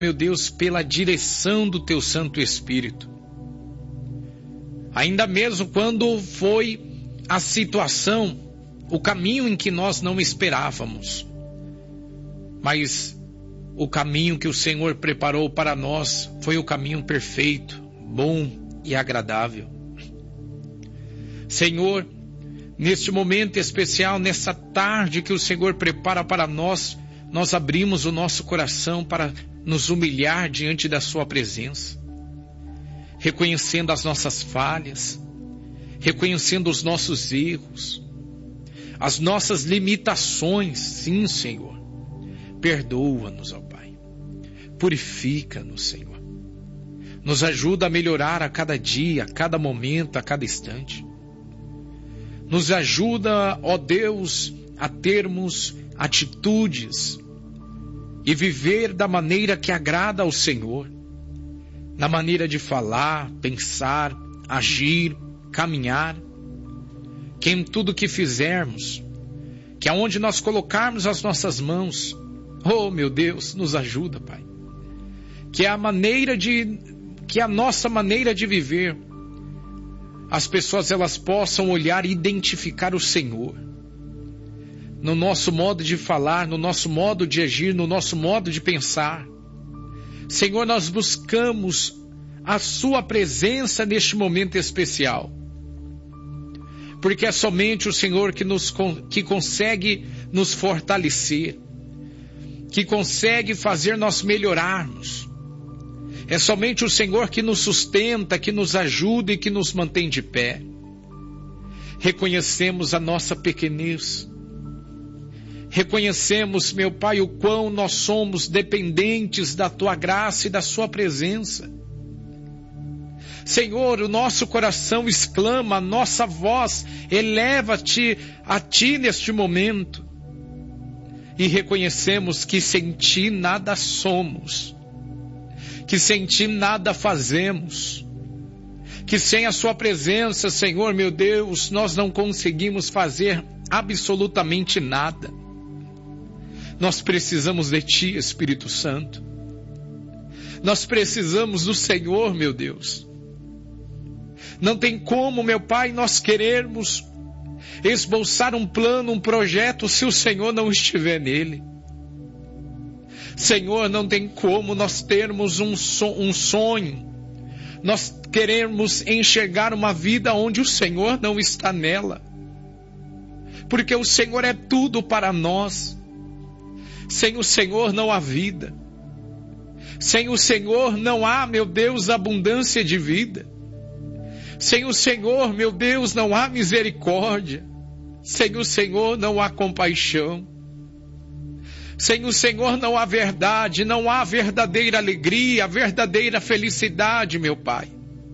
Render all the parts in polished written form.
meu Deus, pela direção do Teu Santo Espírito. Ainda mesmo quando foi a situação, o caminho em que nós não esperávamos. Mas o caminho que o Senhor preparou para nós foi o caminho perfeito, bom e agradável. Senhor, neste momento especial, nessa tarde que o Senhor prepara para nós, nós abrimos o nosso coração para nos humilhar diante da Sua presença, reconhecendo as nossas falhas, reconhecendo os nossos erros, as nossas limitações. Sim, Senhor, perdoa-nos, ó Pai, purifica-nos, Senhor, nos ajuda a melhorar a cada dia, a cada momento, a cada instante. Nos ajuda, ó Deus, a termos atitudes e viver da maneira que agrada ao Senhor, na maneira de falar, pensar, agir, caminhar, que em tudo que fizermos, que aonde nós colocarmos as nossas mãos, oh meu Deus, nos ajuda, Pai, que a nossa maneira de viver, as pessoas elas possam olhar e identificar o Senhor no nosso modo de falar, no nosso modo de agir, no nosso modo de pensar. Senhor, nós buscamos a Sua presença neste momento especial, porque é somente o Senhor que consegue nos fortalecer, que consegue fazer nós melhorarmos. É somente o Senhor que nos sustenta, que nos ajuda e que nos mantém de pé. Reconhecemos a nossa pequenez. Reconhecemos, meu Pai, o quão nós somos dependentes da Tua graça e da Sua presença. Senhor, o nosso coração exclama, a nossa voz eleva-te a Ti neste momento. E reconhecemos que sem Ti nada somos, que sem Ti nada fazemos, que sem a Sua presença, Senhor, meu Deus, nós não conseguimos fazer absolutamente nada. Nós precisamos de Ti, Espírito Santo. Nós precisamos do Senhor, meu Deus. Não tem como, meu Pai, nós querermos esboçar um plano, um projeto, se o Senhor não estiver nele. Senhor, não tem como nós termos um sonho, nós queremos enxergar uma vida onde o Senhor não está nela, porque o Senhor é tudo para nós. Sem o Senhor não há vida, sem o Senhor não há, meu Deus, abundância de vida, sem o Senhor, meu Deus, não há misericórdia, sem o Senhor não há compaixão, sem o Senhor não há verdade, não há verdadeira alegria, verdadeira felicidade, meu Pai.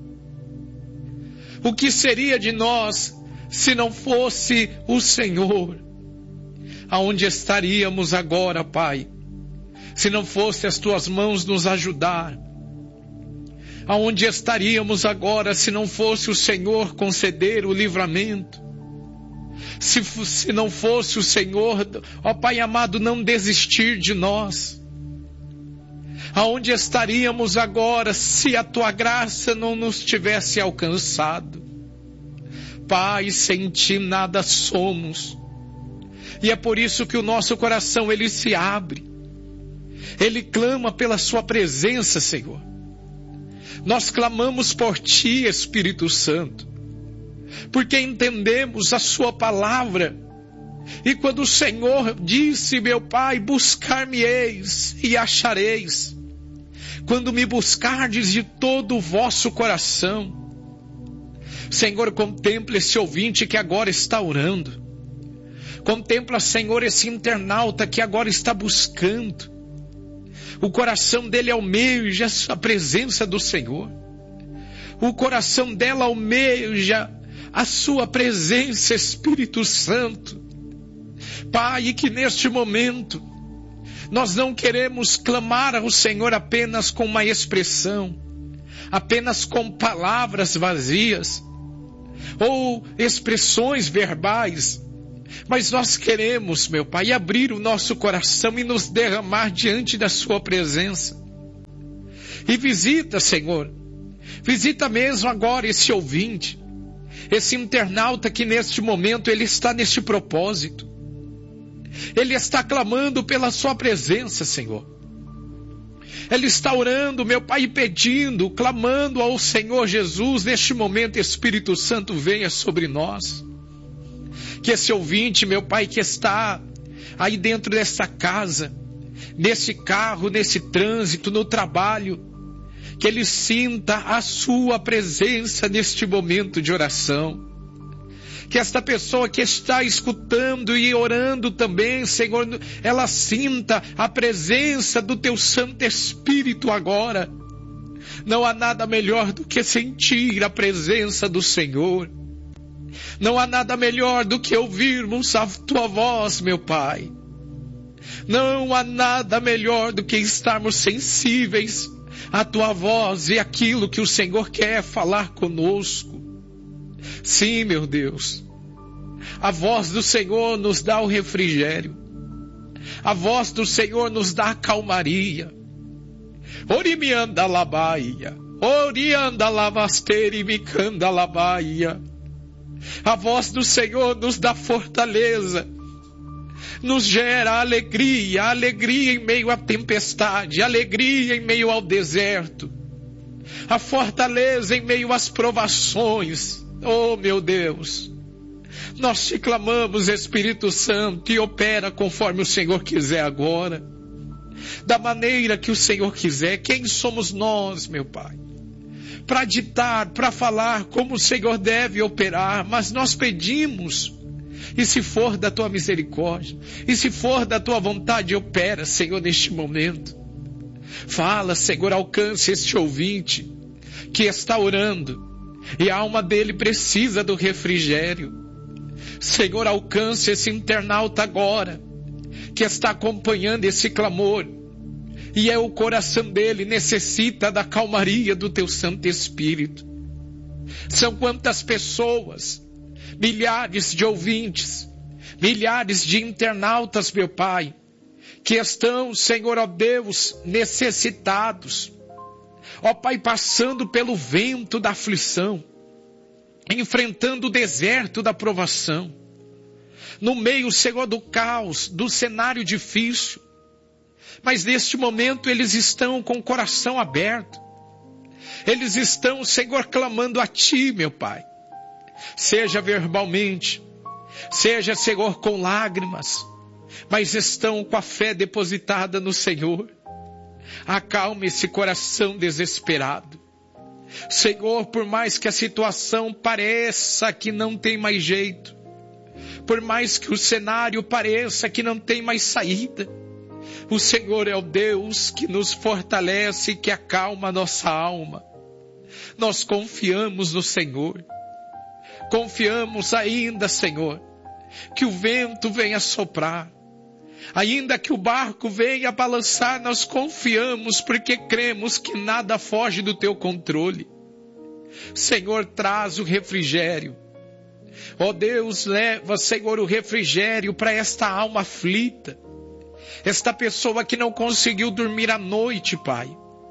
O que seria de nós se não fosse o Senhor? Aonde estaríamos agora, Pai, se não fosse as Tuas mãos nos ajudar? Aonde estaríamos agora se não fosse o Senhor conceder o livramento? Se não fosse o Senhor, ó Pai amado, não desistir de nós? Aonde estaríamos agora se a Tua graça não nos tivesse alcançado? Pai, sem Ti nada somos. E é por isso que o nosso coração, ele se abre. Ele clama pela Sua presença, Senhor. Nós clamamos por Ti, Espírito Santo, porque entendemos a Sua palavra. E quando o Senhor disse, meu Pai, buscar-me-eis e achareis, quando me buscardes de todo o vosso coração. Senhor, contempla esse ouvinte que agora está orando. Contempla, Senhor, esse internauta que agora está buscando. O coração dele almeja a presença do Senhor. O coração dela almeja a Sua presença, Espírito Santo. Pai, que neste momento nós não queremos clamar ao Senhor apenas com uma expressão, apenas com palavras vazias ou expressões verbais, mas nós queremos, meu Pai, abrir o nosso coração e nos derramar diante da Sua presença. E visita, Senhor, visita mesmo agora esse ouvinte, esse internauta que neste momento ele está neste propósito. Ele está clamando pela sua presença, Senhor. Ele está orando, meu Pai, e pedindo, clamando ao Senhor Jesus. Neste momento, Espírito Santo, venha sobre nós. Que esse ouvinte, meu Pai, que está aí dentro dessa casa, nesse carro, nesse trânsito, no trabalho, que ele sinta a sua presença neste momento de oração. Que esta pessoa que está escutando e orando também, Senhor, ela sinta a presença do Teu Santo Espírito agora. Não há nada melhor do que sentir a presença do Senhor. Não há nada melhor do que ouvirmos a Tua voz, meu Pai. Não há nada melhor do que estarmos sensíveis à Tua voz e aquilo que o Senhor quer falar conosco. Sim, meu Deus, a voz do Senhor nos dá o refrigério, a voz do Senhor nos dá a calmaria. Orimianda labaia, orianda lavasteri micanda labaia. A voz do Senhor nos dá fortaleza, nos gera alegria, alegria em meio à tempestade, alegria em meio ao deserto, a fortaleza em meio às provações. Oh, meu Deus, nós te clamamos, Espírito Santo, e opera conforme o Senhor quiser agora, da maneira que o Senhor quiser. Quem somos nós, meu Pai, para ditar, para falar como o Senhor deve operar? Mas nós pedimos, e se for da Tua misericórdia, e se for da Tua vontade, opera, Senhor, neste momento. Fala, Senhor, alcance este ouvinte que está orando, e a alma dele precisa do refrigério. Senhor, alcance esse internauta agora, que está acompanhando esse clamor, e o coração dele necessita da calmaria do Teu Santo Espírito. São quantas pessoas, milhares de ouvintes, milhares de internautas, meu Pai, que estão, Senhor, ó Deus, necessitados, ó Pai, passando pelo vento da aflição, enfrentando o deserto da provação, no meio, Senhor, do caos, do cenário difícil, mas neste momento eles estão com o coração aberto, eles estão, Senhor, clamando a Ti, meu Pai, seja verbalmente, seja, Senhor, com lágrimas, mas estão com a fé depositada no Senhor. Acalme esse coração desesperado. Senhor, por mais que a situação pareça que não tem mais jeito, por mais que o cenário pareça que não tem mais saída, o Senhor é o Deus que nos fortalece e que acalma a nossa alma. Nós confiamos no Senhor. Confiamos ainda, Senhor, que o vento venha soprar, ainda que o barco venha balançar, nós confiamos porque cremos que nada foge do Teu controle. Senhor, traz o refrigério. Ó Deus, leva, Senhor, o refrigério para esta alma aflita, esta pessoa que não conseguiu dormir à noite, Pai,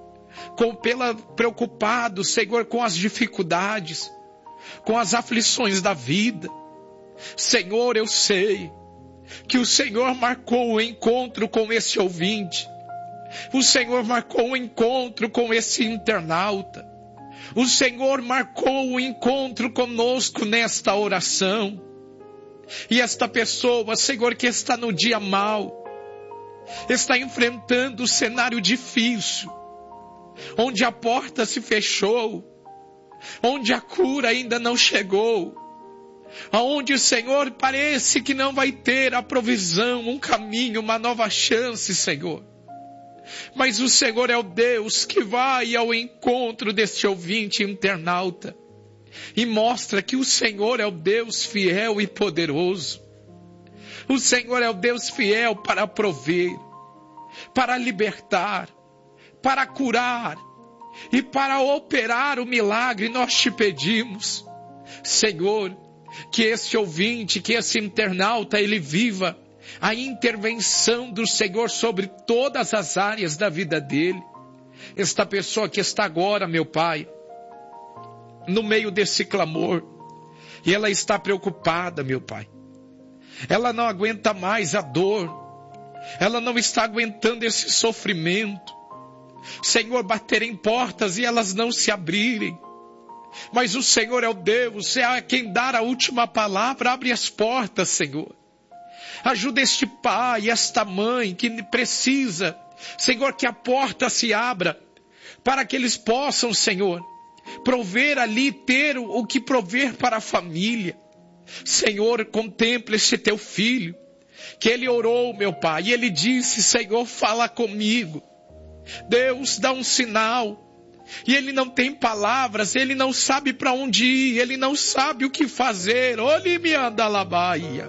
preocupado, Senhor, com as dificuldades, com as aflições da vida. Senhor, eu sei que o Senhor marcou o encontro com esse ouvinte, o Senhor marcou o encontro com esse internauta, o Senhor marcou o encontro conosco nesta oração, e esta pessoa, Senhor, que está no dia mau, está enfrentando o cenário difícil, onde a porta se fechou, onde a cura ainda não chegou, aonde, Senhor, parece que não vai ter a provisão, um caminho, uma nova chance, Senhor. Mas o Senhor é o Deus que vai ao encontro deste ouvinte internauta e mostra que o Senhor é o Deus fiel e poderoso. O Senhor é o Deus fiel para prover, para libertar, para curar e para operar o milagre. Nós te pedimos, Senhor, que esse ouvinte, que esse internauta, ele viva a intervenção do Senhor sobre todas as áreas da vida dele. esta pessoa que está agora, meu Pai, no meio desse clamor, e ela está preocupada, meu Pai. Ela não aguenta mais a dor, ela não está aguentando esse sofrimento. Senhor, bater em portas e elas não se abrirem. Mas o Senhor é o Deus, é quem dá a última palavra, abre as portas, Senhor. Ajuda este pai, esta mãe que precisa, Senhor, que a porta se abra, para que eles possam, Senhor, prover ali, ter o que prover para a família. Senhor, contempla este teu filho, que ele orou, meu Pai, e ele disse, Senhor, fala comigo. Deus, dá um sinal. E ele não tem palavras, ele não sabe para onde ir, ele não sabe o que fazer. Olhe me anda lá, Bahia.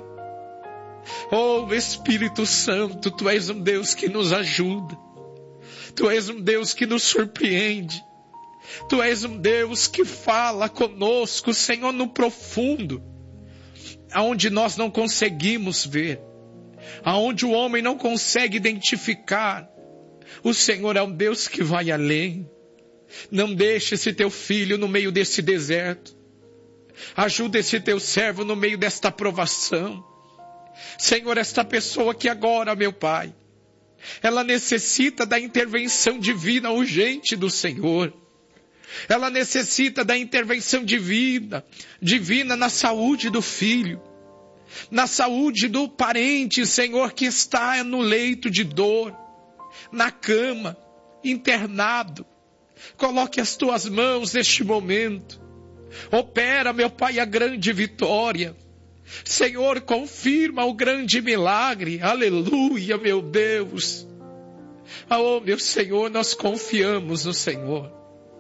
Oh, Espírito Santo, Tu és um Deus que nos ajuda. Tu és um Deus que nos surpreende. Tu és um Deus que fala conosco, Senhor, no profundo, aonde nós não conseguimos ver, aonde o homem não consegue identificar. O Senhor é um Deus que vai além. Não deixe esse teu filho no meio desse deserto. Ajuda esse teu servo no meio desta provação. Senhor, esta pessoa que agora, meu Pai, ela necessita da intervenção divina urgente do Senhor. Ela necessita da intervenção divina na saúde do filho, na saúde do parente, Senhor, que está no leito de dor, na cama, internado. Coloque as tuas mãos neste momento. Opera, meu Pai, a grande vitória. Senhor, confirma o grande milagre. Aleluia, meu Deus. Oh, meu Senhor, nós confiamos no Senhor.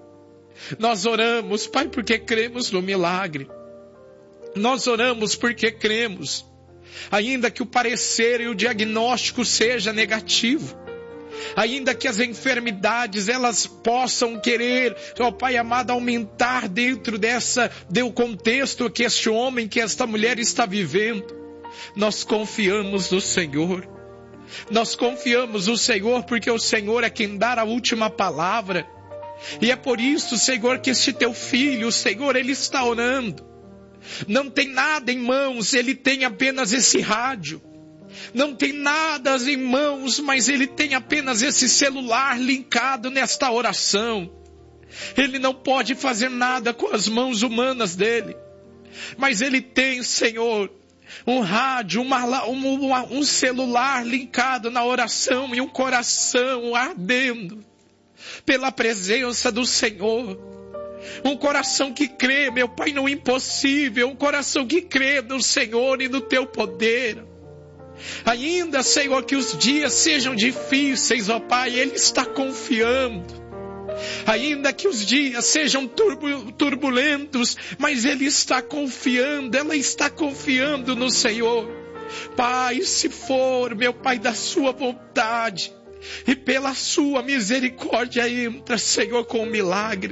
Nós oramos, Pai, porque cremos no milagre. Nós oramos porque cremos. Ainda que o parecer e o diagnóstico seja negativo. Ainda que as enfermidades, elas possam querer, ó Pai amado, aumentar dentro do contexto que este homem, que esta mulher está vivendo. Nós confiamos no Senhor. Nós confiamos no Senhor porque o Senhor é quem dá a última palavra. E é por isso, Senhor, que este teu filho, Senhor, ele está orando. Não tem nada em mãos, ele tem apenas esse rádio. Não tem nada em mãos, mas ele tem apenas esse celular linkado nesta oração. Ele não pode fazer nada com as mãos humanas dele. Mas ele tem, Senhor, um rádio, um celular linkado na oração e um coração ardendo pela presença do Senhor. Um coração que crê, meu Pai, no impossível. Um coração que crê no Senhor e no teu poder. Ainda, Senhor, que os dias sejam difíceis, ó Pai, Ele está confiando. Ainda que os dias sejam turbulentos, mas Ele está confiando, ela está confiando no Senhor. Pai, se for, meu Pai, da sua vontade e pela sua misericórdia, entra, Senhor, com o milagre.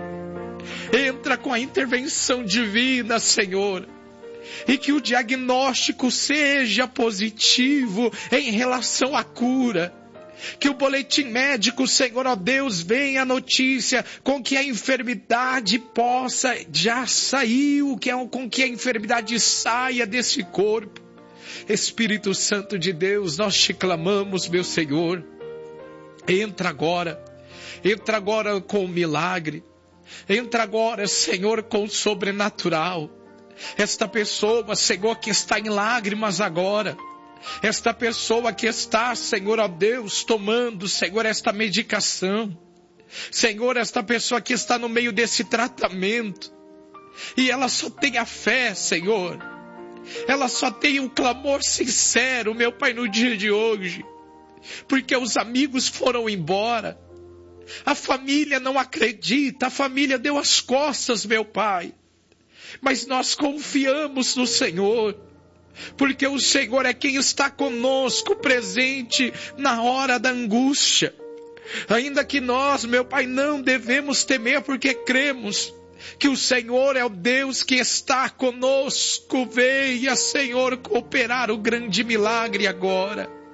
Entra com a intervenção divina, Senhor. E que o diagnóstico seja positivo em relação à cura. Que o boletim médico, Senhor, ó Deus, venha a notícia com que a enfermidade possa já sair, com que a enfermidade saia desse corpo. Espírito Santo de Deus, nós te clamamos, meu Senhor. Entra agora com o milagre. Entra agora, Senhor, com o sobrenatural. Esta pessoa, Senhor, que está em lágrimas agora. Esta pessoa que está, Senhor, ó Deus, tomando, Senhor, esta medicação. Senhor, esta pessoa que está no meio desse tratamento. E ela só tem a fé, Senhor. Ela só tem um clamor sincero, meu Pai, no dia de hoje. Porque os amigos foram embora. A família não acredita, a família deu as costas, meu Pai. Mas nós confiamos no Senhor, porque o Senhor é quem está conosco, presente na hora da angústia. Ainda que nós, meu Pai, não devemos temer, porque cremos que o Senhor é o Deus que está conosco. Venha, Senhor, cooperar o grande milagre agora.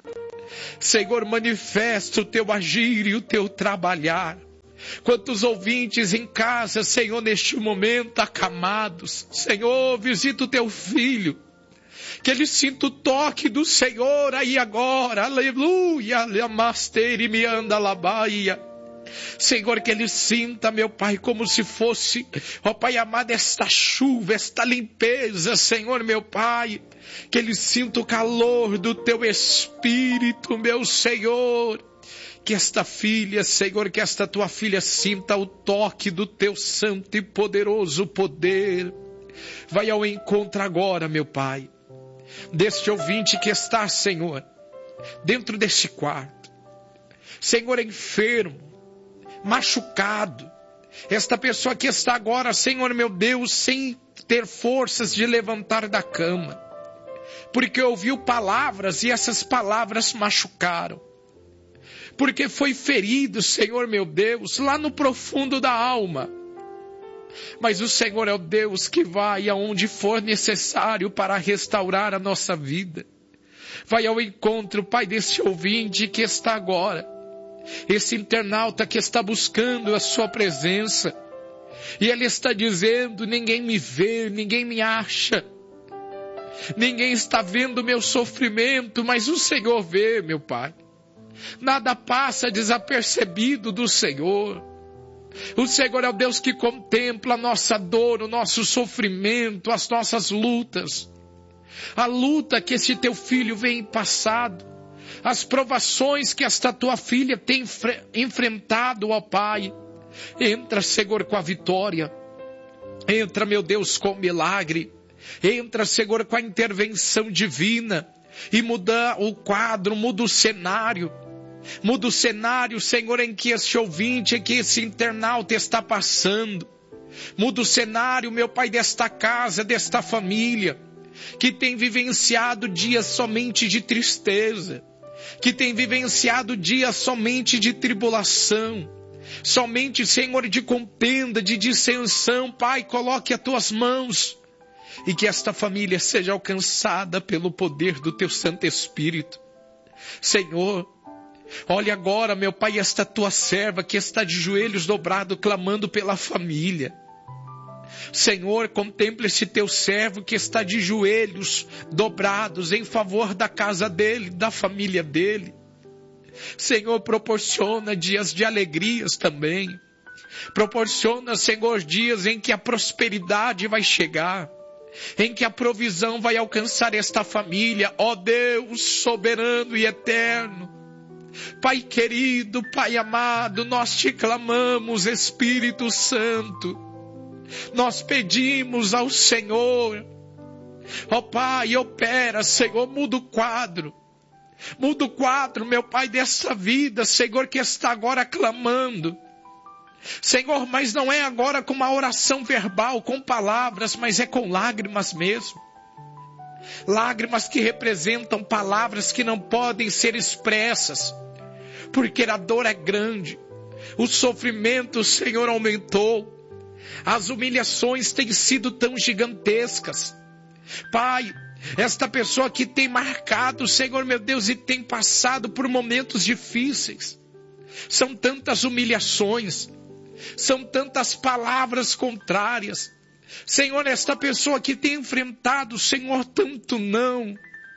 Senhor, manifesta o teu agir e o teu trabalhar. Quantos ouvintes em casa, Senhor, neste momento acamados, Senhor, visita o teu filho, que ele sinta o toque do Senhor aí agora, aleluia, e me anda labaia. Senhor, que ele sinta, meu Pai, como se fosse, ó Pai amado, esta chuva, esta limpeza, Senhor, meu Pai, que ele sinta o calor do teu Espírito, meu Senhor, que esta filha, Senhor, que esta tua filha sinta o toque do teu santo e poderoso poder. Vai ao encontro agora, meu Pai, deste ouvinte que está, Senhor, dentro deste quarto, Senhor, enfermo, machucado, esta pessoa que está agora, Senhor meu Deus, sem ter forças de levantar da cama, porque ouviu palavras e essas palavras machucaram, porque foi ferido, Senhor meu Deus, lá no profundo da alma. Mas o Senhor é o Deus que vai aonde for necessário para restaurar a nossa vida. Vai ao encontro, Pai, desse ouvinte que está agora, esse internauta que está buscando a sua presença, e ele está dizendo: ninguém me vê, ninguém me acha, ninguém está vendo o meu sofrimento, mas o Senhor vê, meu Pai. Nada passa desapercebido do Senhor. O Senhor é o Deus que contempla a nossa dor, o nosso sofrimento, as nossas lutas, a luta que esse teu filho vem passado, as provações que esta tua filha tem enfrentado, ó Pai. Entra, Senhor, com a vitória. Entra, meu Deus, com o milagre. Entra, Senhor, com a intervenção divina. E muda o quadro, muda o cenário. Muda o cenário, Senhor, em que esse ouvinte, em que esse internauta está passando. Muda o cenário, meu Pai, desta casa, desta família, que tem vivenciado dias somente de tristeza, que tem vivenciado dias somente de tribulação, somente, Senhor, de contenda, de dissensão. Pai, coloque as tuas mãos e que esta família seja alcançada pelo poder do teu Santo Espírito. Senhor, olha agora, meu Pai, esta tua serva que está de joelhos dobrados clamando pela família. Senhor, contempla esse teu servo que está de joelhos dobrados em favor da casa dele, da família dele. Senhor, proporciona dias de alegrias também. Proporciona, Senhor, dias em que a prosperidade vai chegar, em que a provisão vai alcançar esta família. Ó Deus soberano e eterno, Pai querido, Pai amado, nós te clamamos, Espírito Santo. Nós pedimos ao Senhor, ó Pai, opera, Senhor, muda o quadro. Muda o quadro, meu Pai, dessa vida, Senhor, que está agora clamando. Senhor, mas não é agora com uma oração verbal, com palavras, mas é com lágrimas mesmo. Lágrimas que representam palavras que não podem ser expressas, porque a dor é grande. O sofrimento, Senhor, aumentou. As humilhações têm sido tão gigantescas. Pai, esta pessoa que tem marcado, Senhor meu Deus, e tem passado por momentos difíceis. São tantas humilhações, são tantas palavras contrárias. Senhor, esta pessoa que tem enfrentado, Senhor, tanto não.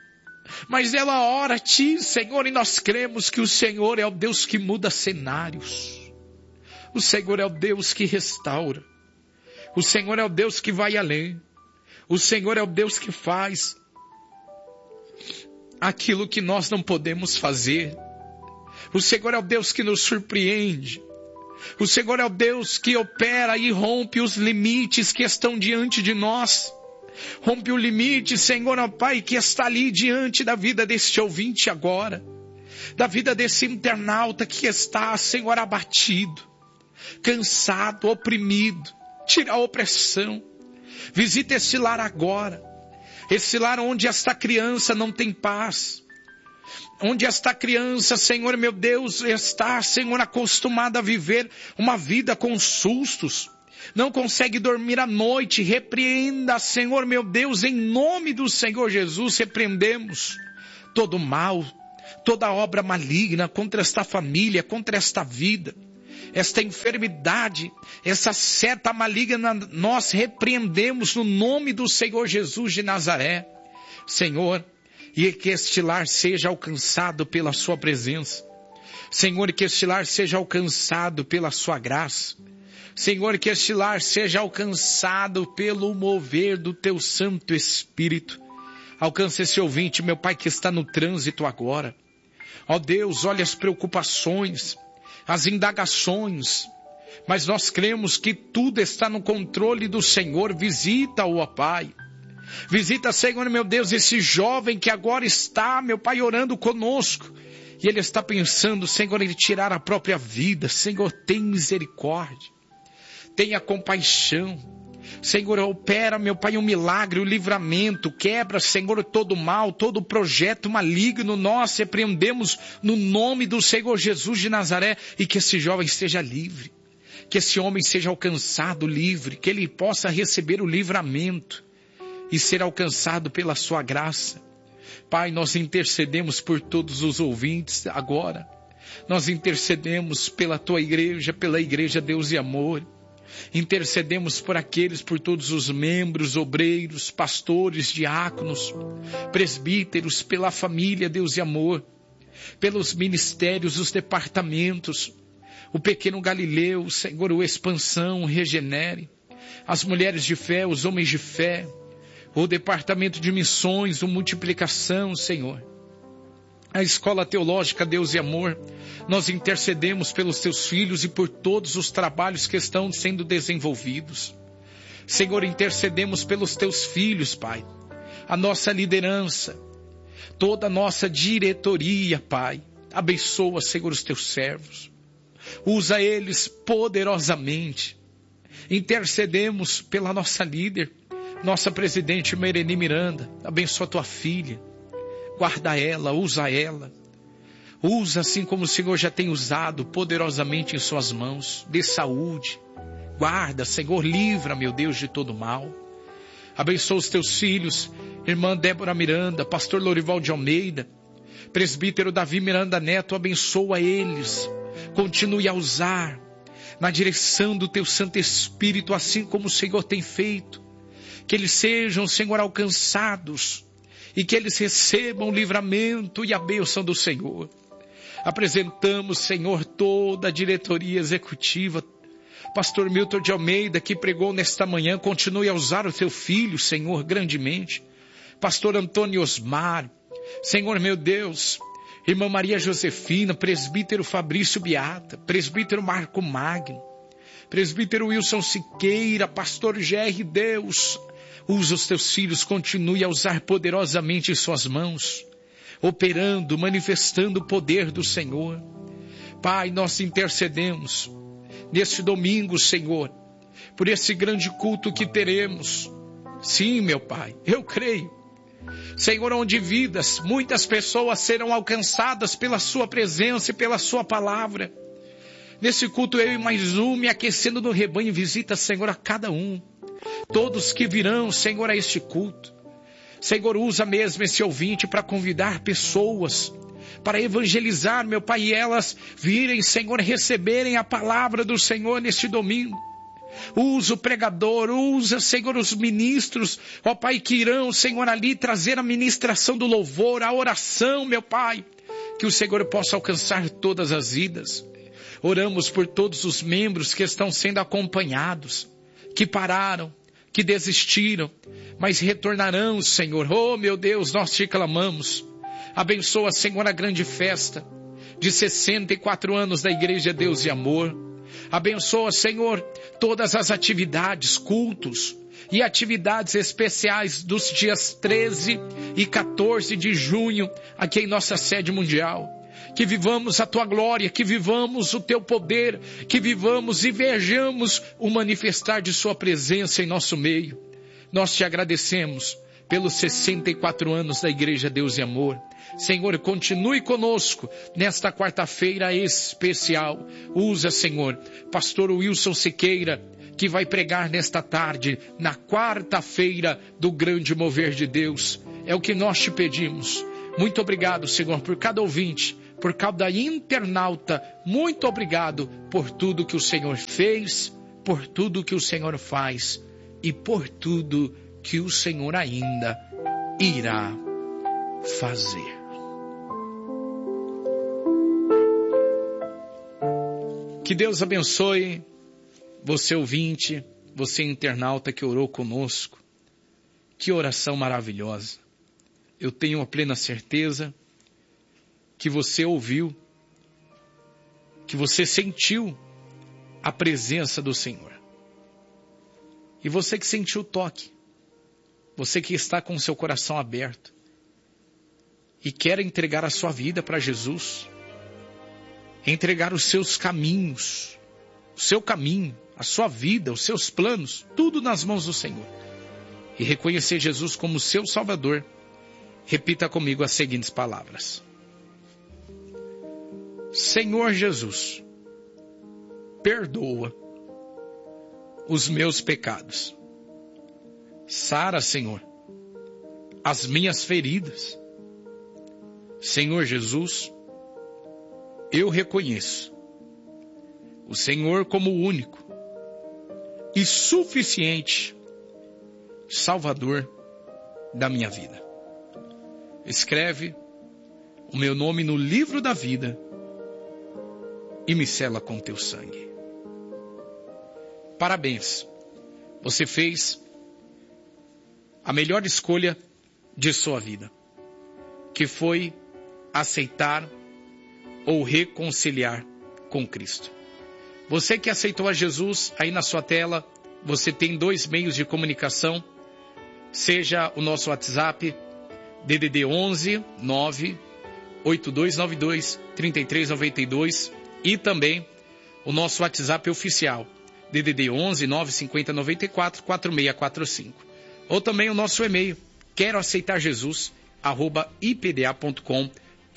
Mas ela ora a Ti, Senhor, e nós cremos que o Senhor é o Deus que muda cenários. O Senhor é o Deus que restaura. O Senhor é o Deus que vai além. O Senhor é o Deus que faz aquilo que nós não podemos fazer. O Senhor é o Deus que nos surpreende. O Senhor é o Deus que opera e rompe os limites que estão diante de nós. Rompe o limite, Senhor, ó Pai, que está ali diante da vida deste ouvinte agora. Da vida desse internauta que está, Senhor, abatido, cansado, oprimido. Tira a opressão. Visita esse lar agora. Esse lar onde esta criança não tem paz. Onde esta criança, Senhor meu Deus, está, Senhor, acostumada a viver uma vida com sustos. Não consegue dormir à noite. Repreenda, Senhor meu Deus, em nome do Senhor Jesus, repreendemos todo mal, toda obra maligna contra esta família, contra esta vida, esta enfermidade, essa seta maligna, nós repreendemos no nome do Senhor Jesus de Nazaré, Senhor, e que este lar seja alcançado pela sua presença, Senhor, que este lar seja alcançado pela sua graça, Senhor, que este lar seja alcançado pelo mover do teu Santo Espírito. Alcança esse ouvinte, meu Pai, que está no trânsito agora. Ó Deus, olha as preocupações, as indagações, mas nós cremos que tudo está no controle do Senhor. Visita-o, ó Pai. Visita, Senhor, meu Deus, esse jovem que agora está, meu Pai, orando conosco. E ele está pensando, Senhor, em tirar a própria vida. Senhor, tem misericórdia. Tenha compaixão. Senhor, opera, meu Pai, um milagre, um livramento. Quebra, Senhor, todo mal, todo projeto maligno. Nós repreendemos no nome do Senhor Jesus de Nazaré. E que esse jovem esteja livre. Que esse homem seja alcançado livre. Que ele possa receber o livramento e ser alcançado pela sua graça. Pai, nós intercedemos por todos os ouvintes agora. Nós intercedemos pela tua igreja, pela igreja Deus e Amor. Intercedemos por todos os membros, obreiros, pastores, diáconos, presbíteros, pela família Deus e Amor, pelos ministérios, os departamentos, o Pequeno Galileu, Senhor, o Expansão, o Regenere, as mulheres de fé, os homens de fé, o departamento de missões, o Multiplicação, Senhor. A escola teológica Deus e Amor, nós intercedemos pelos teus filhos e por todos os trabalhos que estão sendo desenvolvidos. Senhor, intercedemos pelos teus filhos, Pai, a nossa liderança, toda a nossa diretoria, Pai. Abençoa, Senhor, os teus servos. Usa eles poderosamente. Intercedemos pela nossa líder, nossa presidente Mereni Miranda. Abençoa tua filha. Guarda ela, usa ela. Usa assim como o Senhor já tem usado poderosamente em suas mãos. Dê saúde. Guarda, Senhor, livra, meu Deus, de todo mal. Abençoa os teus filhos, irmã Débora Miranda, pastor Lorival de Almeida, presbítero Davi Miranda Neto. Abençoa eles. Continue a usar na direção do teu Santo Espírito, assim como o Senhor tem feito. Que eles sejam, Senhor, alcançados e que eles recebam o livramento e a bênção do Senhor. Apresentamos, Senhor, toda a diretoria executiva. Pastor Milton de Almeida, que pregou nesta manhã, continue a usar o teu filho, Senhor, grandemente. Pastor Antônio Osmar, Senhor, meu Deus, irmã Maria Josefina, presbítero Fabrício Beata, presbítero Marco Magno, presbítero Wilson Siqueira, pastor G.R. Deus. Usa os teus filhos, continue a usar poderosamente em suas mãos, operando, manifestando o poder do Senhor. Pai, nós intercedemos neste domingo, Senhor, por esse grande culto que teremos. Sim, meu Pai, eu creio. Senhor, onde vidas, muitas pessoas serão alcançadas pela sua presença e pela sua palavra. Nesse culto eu e mais um, me aquecendo no rebanho, visita, Senhor, a cada um. Todos que virão, Senhor, a este culto. Senhor, usa mesmo esse ouvinte para convidar pessoas, para evangelizar, meu Pai, e elas virem, Senhor, receberem a palavra do Senhor neste domingo. Usa o pregador, usa, Senhor, os ministros, ó Pai, que irão, Senhor, ali trazer a ministração do louvor, a oração, meu Pai, que o Senhor possa alcançar todas as vidas. Oramos por todos os membros que estão sendo acompanhados, que pararam, que desistiram, mas retornarão, Senhor. Oh, meu Deus, nós te clamamos. Abençoa, Senhor, a grande festa de 64 anos da Igreja Deus e Amor. Abençoa, Senhor, todas as atividades, cultos e atividades especiais dos dias 13 e 14 de junho, aqui em nossa sede mundial. Que vivamos a tua glória, que vivamos o teu poder, que vivamos e vejamos o manifestar de sua presença em nosso meio. Nós te agradecemos pelos 64 anos da Igreja Deus e Amor. Senhor, continue conosco nesta quarta-feira especial. Usa, Senhor, pastor Wilson Siqueira, que vai pregar nesta tarde, na quarta-feira do grande mover de Deus. É o que nós te pedimos. Muito obrigado, Senhor, por cada ouvinte, por cada internauta. Muito obrigado por tudo que o Senhor fez, por tudo que o Senhor faz e por tudo que o Senhor ainda irá fazer. Que Deus abençoe você ouvinte, você internauta que orou conosco. Que oração maravilhosa. Eu tenho a plena certeza que você ouviu, que você sentiu a presença do Senhor. E você que sentiu o toque, você que está com o seu coração aberto e quer entregar a sua vida para Jesus, entregar os seus caminhos, o seu caminho, a sua vida, os seus planos, tudo nas mãos do Senhor, e reconhecer Jesus como seu Salvador, repita comigo as seguintes palavras. Senhor Jesus, perdoa os meus pecados. Sara, Senhor, as minhas feridas. Senhor Jesus, eu reconheço o Senhor como o único e suficiente Salvador da minha vida. Escreve o meu nome no livro da vida e me sela com teu sangue. Parabéns, você fez a melhor escolha de sua vida, que foi aceitar ou reconciliar com Cristo. Você que aceitou a Jesus, aí na sua tela, você tem 2 meios de comunicação, seja o nosso WhatsApp, DDD 11 9 8292 3392 e também o nosso WhatsApp oficial, DDD 11 950 94 4645. Ou também o nosso e-mail, quero aceitar Jesus, @ipda.com.br.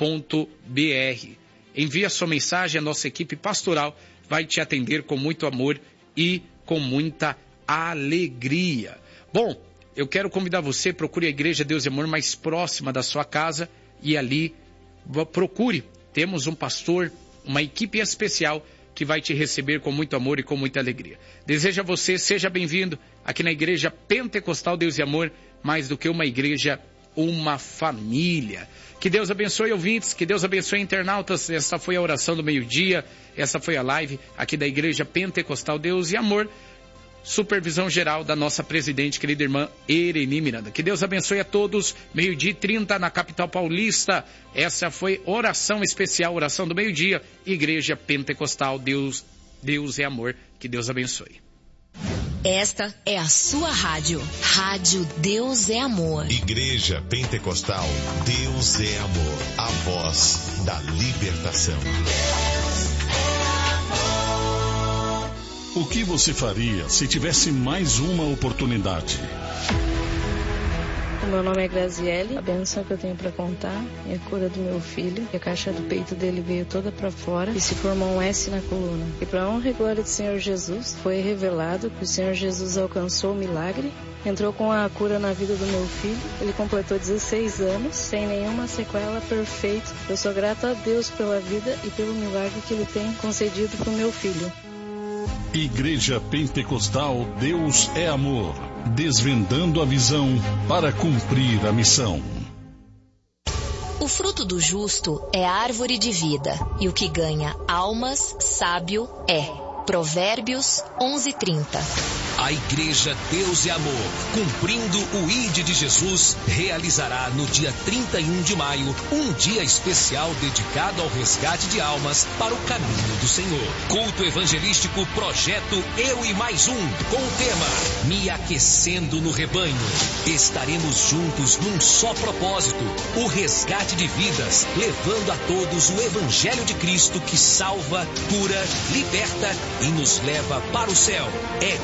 Envie a sua mensagem, a nossa equipe pastoral vai te atender com muito amor e com muita alegria. Bom, eu quero convidar você, procure a Igreja Deus e Amor mais próxima da sua casa e ali procure. Temos um pastor, uma equipe especial que vai te receber com muito amor e com muita alegria. Desejo a você, seja bem-vindo aqui na Igreja Pentecostal Deus e Amor, mais do que uma igreja, uma família. Que Deus abençoe ouvintes, que Deus abençoe internautas. Essa foi a oração do meio-dia, essa foi a live aqui da Igreja Pentecostal Deus e Amor, supervisão geral da nossa presidente, querida irmã Ereni Miranda. Que Deus abençoe a todos, 12h30 na capital paulista. Essa foi oração especial, oração do meio-dia, Igreja Pentecostal Deus é Amor. Que Deus abençoe. Esta é a sua rádio. Rádio Deus é Amor. Igreja Pentecostal Deus é Amor. A voz da libertação. O que você faria se tivesse mais uma oportunidade? O meu nome é Graziele. A bênção que eu tenho para contar é a cura do meu filho. A caixa do peito dele veio toda para fora e se formou um S na coluna. E para a honra e glória do Senhor Jesus, foi revelado que o Senhor Jesus alcançou o milagre, entrou com a cura na vida do meu filho. Ele completou 16 anos, sem nenhuma sequela, perfeito. Eu sou grata a Deus pela vida e pelo milagre que Ele tem concedido para o meu filho. Igreja Pentecostal Deus é Amor, desvendando a visão para cumprir a missão. O fruto do justo é árvore de vida, e o que ganha almas, sábio é. Provérbios 11:30. A Igreja Deus e Amor, cumprindo o ID de Jesus, realizará no dia 31 de maio um dia especial dedicado ao resgate de almas para o caminho do Senhor. Culto evangelístico Projeto Eu e Mais Um, com o tema Me Aquecendo no Rebanho. Estaremos juntos num só propósito, o resgate de vidas, levando a todos o Evangelho de Cristo que salva, cura, liberta e nos leva para o céu. É dia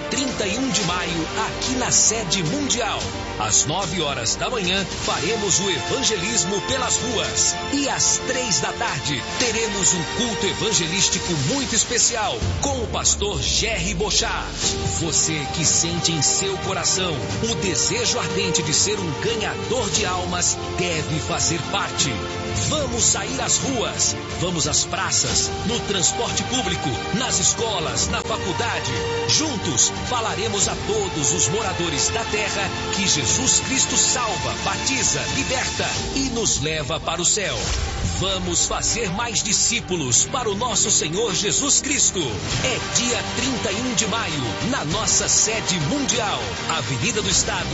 31 de maio, aqui na sede mundial. Às 9 horas da manhã, faremos o evangelismo pelas ruas. E às 3 da tarde, teremos um culto evangelístico muito especial com o pastor Jerry Bochart. Você que sente em seu coração o desejo ardente de ser um ganhador de almas, deve fazer parte. Vamos sair às ruas, vamos às praças, no transporte público, nas escolas, na faculdade. Juntos, falaremos a todos os moradores da terra que Jesus Cristo salva, batiza, liberta e nos leva para o céu. Vamos fazer mais discípulos para o nosso Senhor Jesus Cristo. É dia 31 de maio, na nossa sede mundial. Avenida do Estado,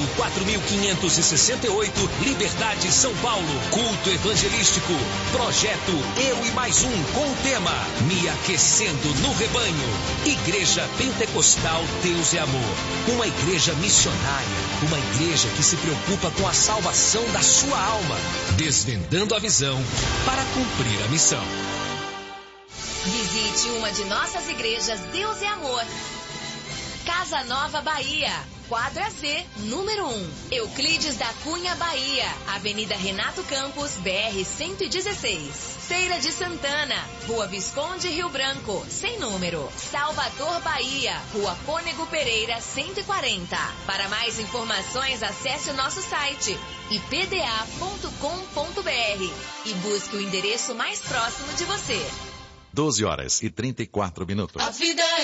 4568, Liberdade, São Paulo. Culto evangelístico. Projeto Eu e Mais Um, com o tema Me Aquecendo no Rebanho. Igreja Pentecostal Deus é Amor. Uma igreja missionária. Uma igreja que se preocupa com a salvação da sua alma. Desvendando a visão para cumprir a missão. Visite uma de nossas igrejas Deus é Amor. Casa Nova, Bahia. Quadra C, número 1. Euclides da Cunha, Bahia. Avenida Renato Campos, BR 116. Feira de Santana, Rua Visconde, Rio Branco, sem número. Salvador, Bahia. Rua Cônego Pereira, 140. Para mais informações, acesse o nosso site ipda.com.br e busque o endereço mais próximo de você. 12 horas e 34 minutos. A vida